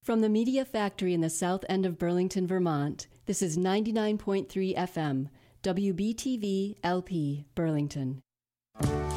From the Media Factory in the south end of Burlington, Vermont, this is 99.3 FM, WBTV LP, Burlington.